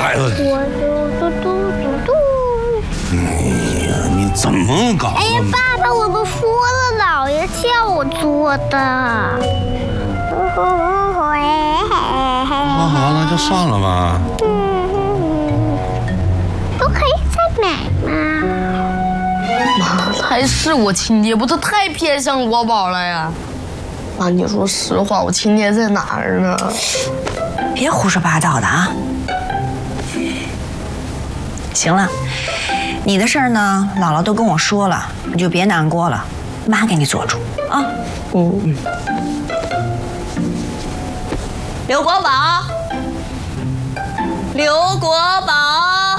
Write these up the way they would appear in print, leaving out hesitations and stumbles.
孩子， 我嘟嘟嘟嘟。 哎呀，你怎么搞的？ 哎呀，爸爸，我都说了，姥爷叫我做的。 好，那就算了吧。 都可以再买吗？ 妈，还是我亲爹，不，这太偏向国宝了呀！妈，你说实话，我亲爹在哪儿呢？ 别胡说八道的啊！行了，你的事儿呢，姥姥都跟我说了，你就别难过了，妈给你做主啊。刘国宝，刘国宝，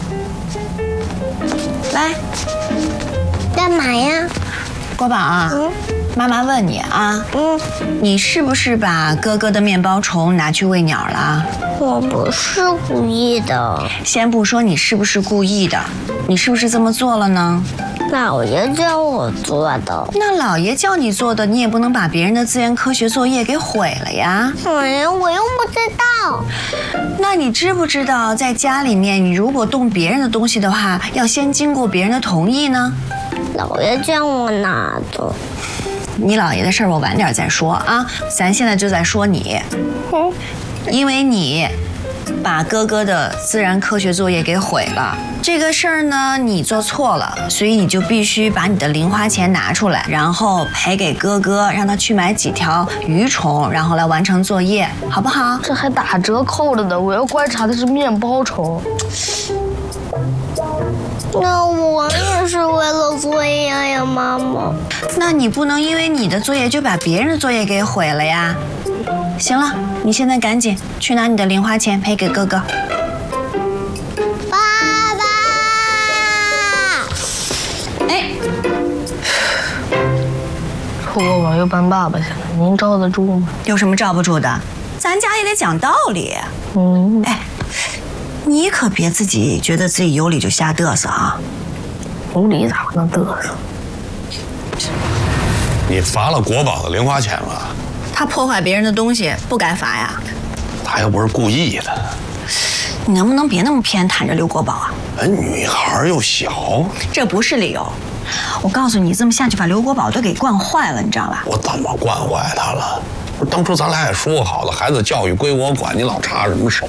来， 干嘛呀？ 国宝啊，妈妈问你啊，你是不是把哥哥的面包虫拿去喂鸟了？ 我不是故意的， 先不说你是不是故意的，你是不是这么做了呢？ 姥爷叫我做的。 那姥爷叫你做的，你也不能把别人的自然科学作业给毁了呀。 哎呀，我又不知道。 那你知不知道，在家里面，你如果动别人的东西的话，要先经过别人的同意呢？ 姥爷叫我拿的。 你姥爷的事儿我晚点再说啊，咱现在就在说你，因为你把哥哥的自然科学作业给毁了。这个事儿呢，你做错了，所以你就必须把你的零花钱拿出来，然后赔给哥哥，让他去买几条鱼虫，然后来完成作业，好不好？ 这还打折扣了呢！我要观察的是面包虫。 那我也是为了作业呀，妈妈。 那你不能因为你的作业就把别人的作业给毁了呀。行了，你现在赶紧去拿你的零花钱赔给哥哥。 爸爸， 哎， 国宝又搬爸爸去了，您罩得住吗？ 有什么罩不住的？咱家也得讲道理。哎，你可别自己觉得自己有理就瞎嘚瑟啊！ 无理咋不能嘚瑟？ 你罚了国宝的零花钱了？ 他破坏别人的东西不该罚呀。 他又不是故意的。 你能不能别那么偏袒着刘国宝啊？ 女孩又小， 这不是理由。我告诉你，这么下去把刘国宝都给惯坏了，你知道吧？ 我怎么惯坏他了？不是当初咱俩也说好了，孩子教育归我管，你老插什么手？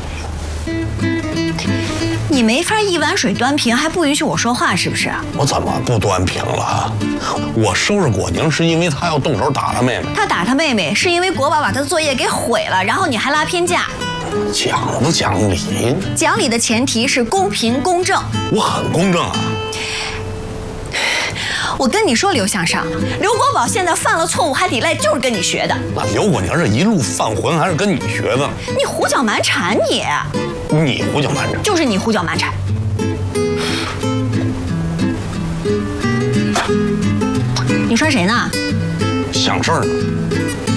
你没法一碗水端平，还不允许我说话，是不是？ 我怎么不端平了？我收拾果宁是因为他要动手打他妹妹。 他打他妹妹是因为国宝把他的作业给毁了，然后你还拉偏架。 讲不讲理？ 讲理的前提是公平公正。 我很公正啊。 我跟你说，刘向上，刘国宝现在犯了错误还抵赖，就是跟你学的。 那刘果宁是一路犯浑，还是跟你学的？ 你胡搅蛮缠你！ 你胡搅蛮缠？ 就是你胡搅蛮缠。你说谁呢？ 想事儿呢。